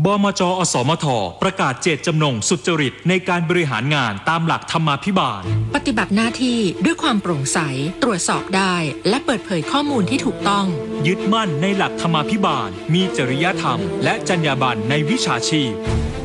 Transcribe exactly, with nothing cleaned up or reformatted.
บมจ.อสมท.ประกาศเจตจำนงสุจริตในการบริหารงานตามหลักธรรมาภิบาลปฏิบัติหน้าที่ด้วยความโปร่งใสตรวจสอบได้และเปิดเผยข้อมูลที่ถูกต้องยึดมั่นในหลักธรรมาภิบาลมีจริยธรรมและจรรยาบรรณในวิชาชีพ